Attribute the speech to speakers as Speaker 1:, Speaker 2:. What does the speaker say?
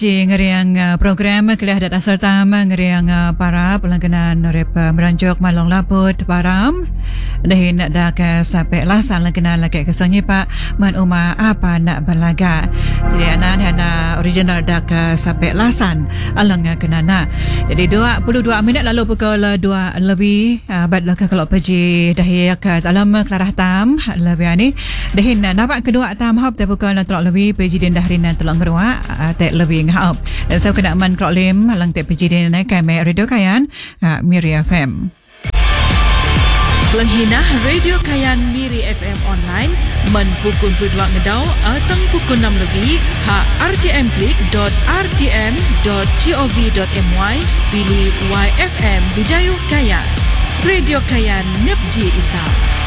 Speaker 1: ngeriang program kelih dat asal tama ngeriang para pelangganan rep meranjuk malong laput param dahin dak sampai lasan langganan lagi kesangi pak man uma apa nak balaga jadi anak original dak sampai lasan alang kenana jadi 22 minit lalu pukul 2 lebih badlah kalau pergi dahiyak dalam kelarah tam lebih ni dahin nampak kedua tam hop pukul 3 lebih pergi dan dahrinan telung gerua tak lebih ngahap. Saya kena aman krok lim halang tak pergi dan naik kami Radio Kayan Miri FM.
Speaker 2: Langhinah Radio Kayan Miri FM online men pukul 2 ngedau atang pukul 6 lebih rtm.rtm.gov.my pilih YFM Bidayuh Kayan. Radio Kayan Nepji Ita.